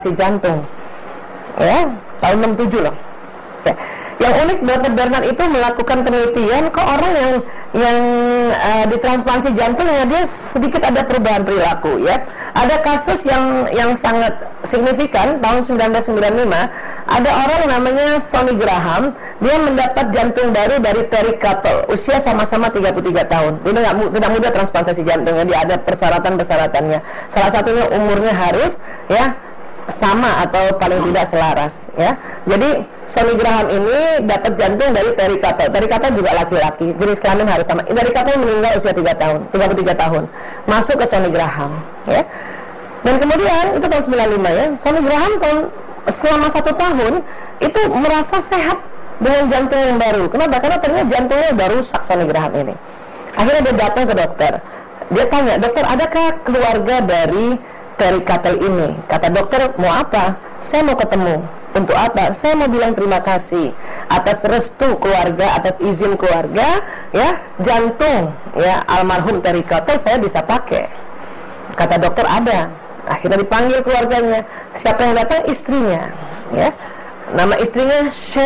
si jantung, ya, tahun 67 loh. Ya. Yang unik, Dr. Bernard itu melakukan penelitian ke orang yang ditransplantasi jantungnya dia sedikit ada perubahan perilaku, ya. Ada kasus yang sangat signifikan tahun 1995, ada orang namanya Sonny Graham, dia mendapat jantung baru dari Terry Couple, usia sama-sama 33 tahun. Tidak mudah transplantasi jantungnya, dia ada persyaratan-persyaratannya. Salah satunya umurnya harus, ya, sama atau paling tidak selaras, ya. Jadi Sonny Graham ini dapat jantung dari Terry Couple. Terry Couple juga laki-laki, jenis kelamin harus sama. Terry Couple meninggal usia 33 tahun. Masuk ke Sonny Graham, ya. Dan kemudian itu tahun 95, ya. Sonny Graham selama 1 tahun itu merasa sehat dengan jantung yang baru. Kenapa? Karena ternyata jantungnya udah rusak Sonny Graham ini. Akhirnya dia datang ke dokter. Dia tanya, "Dokter, adakah keluarga dari Terry Couple ini?" Kata dokter, "Mau apa? Saya mau ketemu." "Untuk apa?" "Saya mau bilang terima kasih atas restu keluarga, atas izin keluarga, ya, jantung, ya, almarhum Terry Couple saya bisa pakai." Kata dokter, "Ada." Akhirnya dipanggil keluarganya. Siapa yang datang? Istrinya, ya. Nama istrinya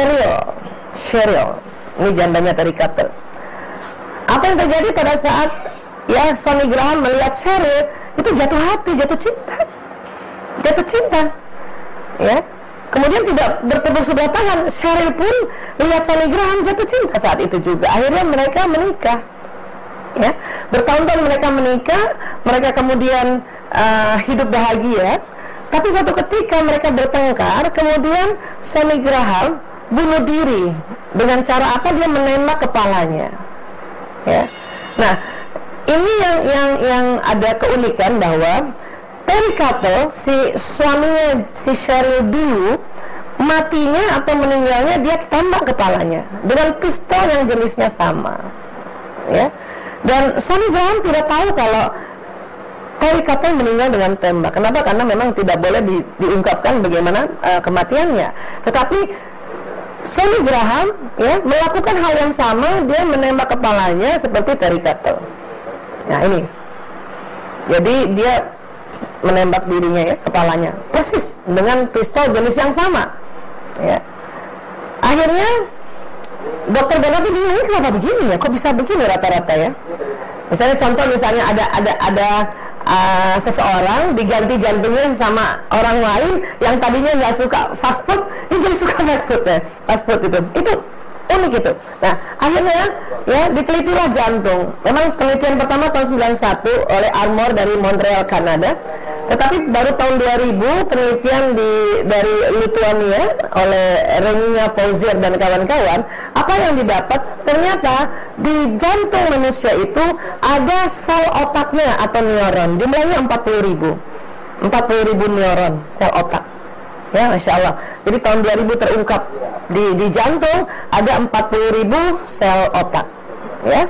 Cheryl. Ini jandanya Terry Couple. Apa yang terjadi pada saat, ya, Sonny Graham melihat Cheryl itu jatuh hati, jatuh cinta, ya. Kemudian tidak bertepuk sebelah tangan, Cheryl pun lihat Sonny Graham jatuh cinta saat itu juga. Akhirnya mereka menikah, ya. Bertahun-tahun mereka menikah, mereka kemudian hidup bahagia. Tapi suatu ketika mereka bertengkar, kemudian Sonny Graham bunuh diri. Dengan cara apa? Dia menembak kepalanya, ya. Nah, ini yang ada keunikan bahwa Terry Couple, si suaminya si Cheryl dulu, matinya atau meninggalnya dia tembak kepalanya dengan pistol yang jenisnya sama, ya. Dan Sonny Graham tidak tahu kalau Terry Couple meninggal dengan tembak. Kenapa? Karena memang tidak boleh diungkapkan bagaimana kematiannya. Tetapi Sonny Graham, ya, melakukan hal yang sama, dia menembak kepalanya seperti Terry Couple. Nah ini, jadi dia menembak dirinya, ya, kepalanya persis dengan pistol jenis yang sama, ya. Akhirnya dokter Bernard bingung, ini kenapa begini ya, kok bisa begini rata-rata, ya. Misalnya contoh, ada seseorang diganti jantungnya sama orang lain yang tadinya nggak suka fast food, ini jadi suka fast food itu unik itu. Nah, akhirnya, ya, ditelitilah jantung. Memang penelitian pertama tahun 91 oleh Armour dari Montreal, Kanada. Tetapi baru tahun 2000 penelitian dari Lithuania oleh Renina Pauzier dan kawan-kawan. Apa yang didapat? Ternyata di jantung manusia itu ada sel otaknya atau neuron. Jumlahnya 40.000 neuron sel otak. Ya, Masya Allah. Jadi tahun 2000 terungkap di jantung ada 40.000 sel otak, ya.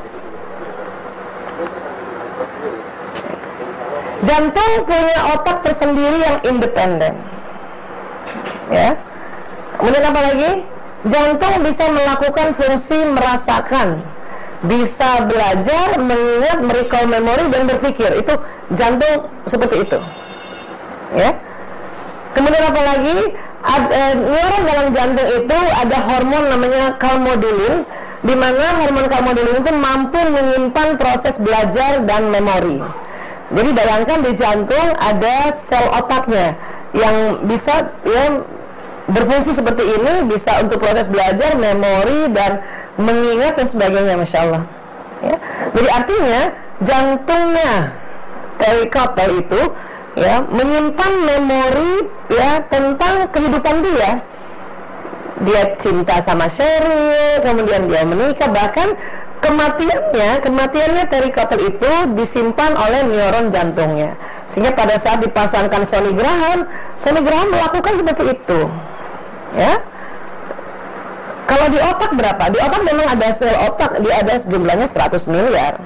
Jantung punya otak tersendiri yang independen, ya. Kemudian apa lagi? Jantung bisa melakukan fungsi merasakan, bisa belajar, mengingat, merecall memori, dan berpikir. Itu jantung seperti itu, ya. Kemudian apa lagi? Neuron dalam jantung itu ada hormon namanya calmodulin, di mana hormon calmodulin itu mampu menyimpan proses belajar dan memori. Jadi bayangkan di jantung ada sel otaknya yang bisa, ya, berfungsi seperti ini, bisa untuk proses belajar, memori, dan mengingat dan sebagainya, Masya Allah, ya. Jadi artinya jantungnya Terry Couple itu, ya, menyimpan memori, ya, tentang kehidupan dia. Dia cinta sama Cheryl, kemudian dia menikah, bahkan kematiannya Terry Couple itu disimpan oleh neuron jantungnya. Sehingga pada saat dipasangkan Sonny Graham melakukan seperti itu, ya. Kalau di otak berapa? Di otak memang ada sel otak, dia ada jumlahnya 100 miliar,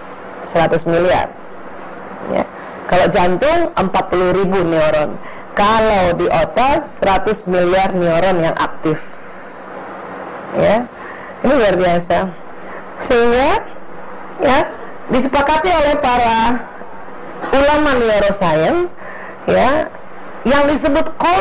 ya. Kalau jantung 40.000 neuron. Kalau di otak 100 miliar neuron yang aktif, ya. Ini luar biasa. Sehingga, ya, disepakati oleh para ulama neuroscience, ya, yang disebut cold